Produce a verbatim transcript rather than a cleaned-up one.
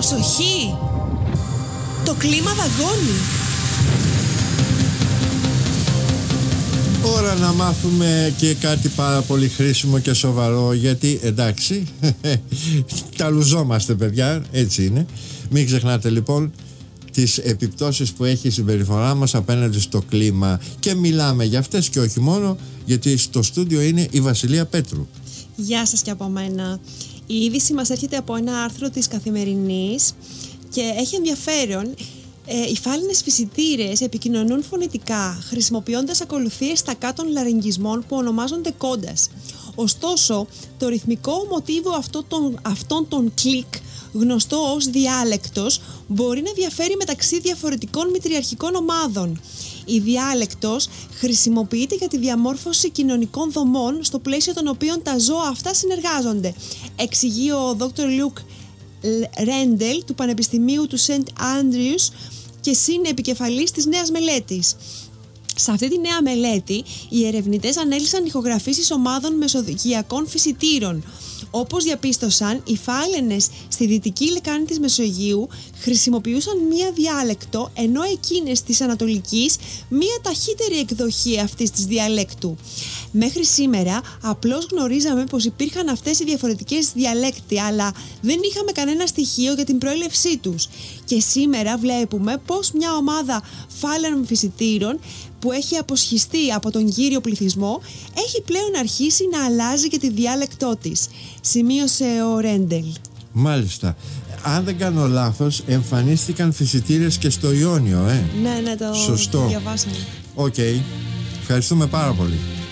Προσοχή! Το κλίμα δαγκώνει. Ώρα να μάθουμε και κάτι πάρα πολύ χρήσιμο και σοβαρό, γιατί εντάξει, τα λουζόμαστε παιδιά, έτσι είναι. Μην ξεχνάτε λοιπόν τις επιπτώσεις που έχει η συμπεριφορά μας απέναντι στο κλίμα, και μιλάμε για αυτές και όχι μόνο, γιατί στο στούντιο είναι η Βασιλεία Πέτρου. Γεια σας και από μένα. Η είδηση μας έρχεται από ένα άρθρο της Καθημερινής και έχει ενδιαφέρον. Ε, οι φάλινες φυσιτήρες επικοινωνούν φωνητικά χρησιμοποιώντας ακολουθίες στακκάτων λαρυγγισμών που ονομάζονται κόντας. Ωστόσο, το ρυθμικό μοτίβο αυτό των, αυτών των κλικ, γνωστό ως διάλεκτος, μπορεί να διαφέρει μεταξύ διαφορετικών μητριαρχικών ομάδων. Η διάλεκτος χρησιμοποιείται για τη διαμόρφωση κοινωνικών δομών στο πλαίσιο των οποίων τα ζώα αυτά συνεργάζονται, εξηγεί ο δόκτωρ Λουκ Ρέντελ του Πανεπιστημίου του Σεντ Άντριους και συνεπικεφαλής της νέας μελέτης. Σε αυτή τη νέα μελέτη, οι ερευνητές ανέλυσαν ηχογραφήσεις ομάδων μεσογειακών φυσιτήρων. Όπως διαπίστωσαν, οι φάλαινες στη δυτική λεκάνη της Μεσογείου χρησιμοποιούσαν μία διάλεκτο, ενώ εκείνες της Ανατολικής μία ταχύτερη εκδοχή αυτής της διαλέκτου. Μέχρι σήμερα απλώς γνωρίζαμε πως υπήρχαν αυτές οι διαφορετικές διαλέκτοι, αλλά δεν είχαμε κανένα στοιχείο για την προέλευσή τους. Και σήμερα βλέπουμε πως μια ομάδα φάλαινων φυσιτήρων που έχει αποσχιστεί από τον κύριο πληθυσμό έχει πλέον αρχίσει να αλλάζει και τη διάλεκτό της, σημείωσε ο Ρέντελ. Μάλιστα. Αν δεν κάνω λάθος, εμφανίστηκαν φυσιτήρες και στο Ιόνιο, ε. Ναι, ναι, το Σωστό. διαβάσαμε. Οκ. Okay. Ευχαριστούμε πάρα πολύ.